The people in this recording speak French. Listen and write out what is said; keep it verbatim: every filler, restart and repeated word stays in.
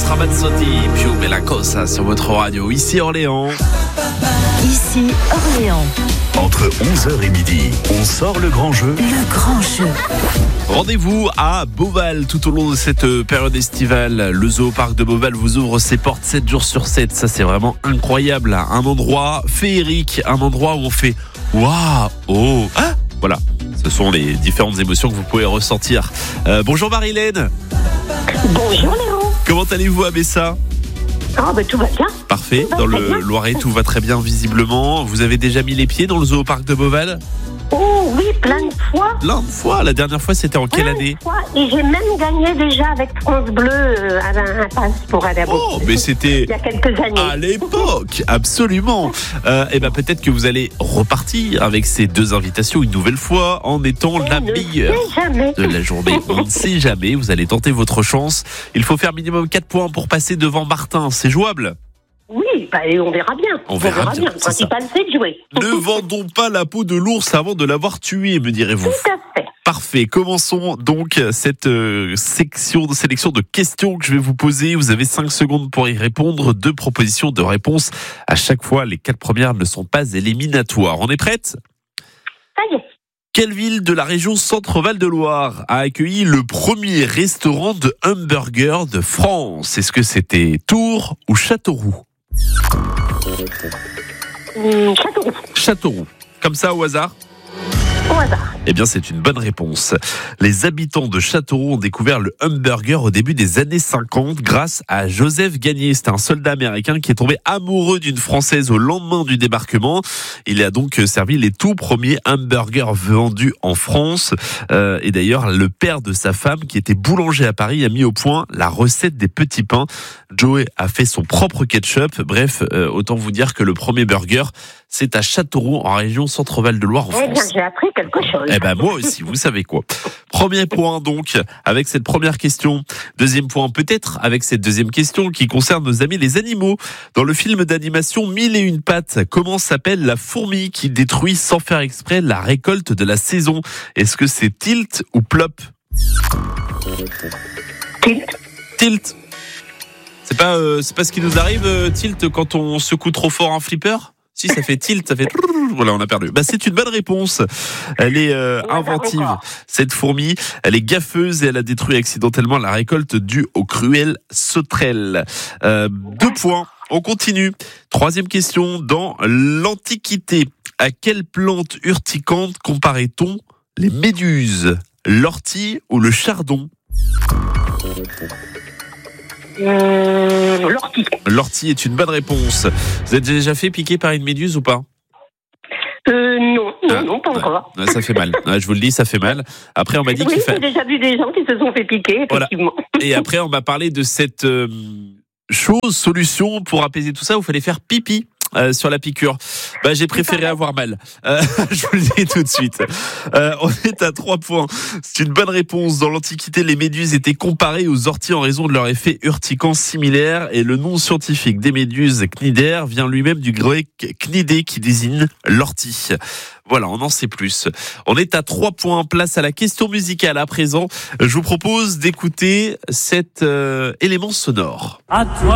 Ramazzotti, Più Bella Cosa sur votre radio. Ici Orléans. Ici Orléans. Entre onze heures et midi, on sort le grand jeu. Le grand jeu. Rendez-vous à Beauval tout au long de cette période estivale. Le Zoo-Parc de Beauval vous ouvre ses portes sept jours sur sept. Ça, c'est vraiment incroyable. Un endroit féerique, un endroit où on fait waouh, oh, ah, voilà. Ce sont les différentes émotions que vous pouvez ressentir. Euh, bonjour Marilène. Bonjour Léon. Comment allez-vous à Bessa? Ah bah tout va bien. Parfait. Va Dans très le bien. Loiret, tout va très bien visiblement. Vous avez déjà mis les pieds dans le Zoo-Parc de Beauval? Oh oui, plein de fois. Plein de fois. La dernière fois, c'était en quelle Plein année? de fois. Et j'ai même gagné déjà avec France Bleu euh, un passe pour aller à Oh, Beauval. mais c'était Il y a quelques années. à l'époque, absolument. Euh, et ben peut-être que vous allez repartir avec ces deux invitations une nouvelle fois en étant On la ne meilleure sait jamais. de la journée. On ne sait jamais. Vous allez tenter votre chance. Il faut faire minimum quatre points pour passer devant Martin. C'est jouable? Oui, bah, et on verra bien. On verra bien, Le c'est ça. principal, c'est de jouer. Ne vendons pas la peau de l'ours avant de l'avoir tué, me direz-vous. Tout à fait. Parfait. Commençons donc cette euh, section de sélection de questions que je vais vous poser. Vous avez cinq secondes pour y répondre. Deux propositions de réponse à chaque fois. Les quatre premières ne sont pas éliminatoires. On est prête? Ça y est. Quelle ville de la région Centre-Val de Loire a accueilli le premier restaurant de hamburgers de France? Est-ce que c'était Tours ou Châteauroux? Hum, Châteauroux. Châteauroux. Comme ça au hasard? Au hasard. Eh bien, c'est une bonne réponse. Les habitants de Châteauroux ont découvert le hamburger au début des années cinquante grâce à Joseph Gagné. C'est un soldat américain qui est tombé amoureux d'une Française au lendemain du débarquement. Il a donc servi les tout premiers hamburgers vendus en France. Euh, et d'ailleurs, le père de sa femme, qui était boulanger à Paris, a mis au point la recette des petits pains. Joey a fait son propre ketchup. Bref, euh, autant vous dire que le premier burger, c'est à Châteauroux, en région Centre-Val de Loire, en Eh bien, France. j'ai appris quelque chose. Eh ben moi aussi, vous savez quoi. Premier point donc avec cette première question. Deuxième point peut-être avec cette deuxième question qui concerne nos amis les animaux. Dans le film d'animation Mille et une pattes, comment s'appelle la fourmi qui détruit sans faire exprès la récolte de la saison? Est-ce que c'est Tilt ou Plop? Tilt. Tilt. C'est pas euh, c'est pas ce qui nous arrive euh, Tilt quand on secoue trop fort un flipper? Si, ça fait tilt, ça fait... Voilà, on a perdu. Bah, c'est une bonne réponse. Elle est euh, inventive, cette fourmi. Elle est gaffeuse et elle a détruit accidentellement la récolte due aux cruelles sauterelles. Euh, deux points. On continue. Troisième question. Dans l'Antiquité, à quelle plante urticante comparait-on les méduses? L'ortie ou le chardon? Hum, L'ortie. L'ortie est une bonne réponse. Vous êtes déjà fait piquer par une méduse ou pas? Euh, non, non, Ah, non, pas ouais. encore. Ouais, ça fait mal. Ouais, je vous le dis, ça fait mal. Après, on m'a dit Oui, qu'il j'ai fallait. déjà vu des gens qui se sont fait piquer, Voilà. effectivement. Et après, on m'a parlé de cette euh, chose, solution pour apaiser tout ça. Où il fallait faire pipi. Euh, sur la piqûre. Bah, j'ai préféré avoir mal. Euh, je vous le dis tout de suite. Euh, on est à trois points. C'est une bonne réponse. Dans l'Antiquité, les méduses étaient comparées aux orties en raison de leur effet urticant similaire et le nom scientifique des méduses cnidaires vient lui-même du grec knidé qui désigne l'ortie. Voilà, on en sait plus. On est à trois points. Place à la question musicale à présent. Je vous propose d'écouter cet euh, élément sonore. À toi.